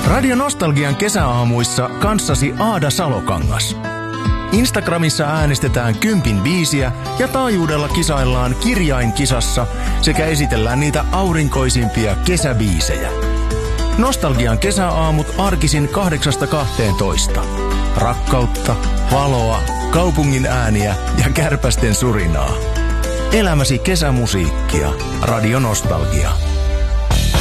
Radio Nostalgian kesäaamuissa kanssasi Aada Salokangas. Instagramissa äänestetään 10 biisiä ja taajuudella kisaillaan kirjainkisassa sekä esitellään niitä aurinkoisimpia kesäbiisejä. Nostalgian kesäaamut arkisin 8-12. Rakkautta, valoa, kaupungin ääniä ja kärpästen surinaa. Elämäsi kesämusiikkia. Radio Nostalgia.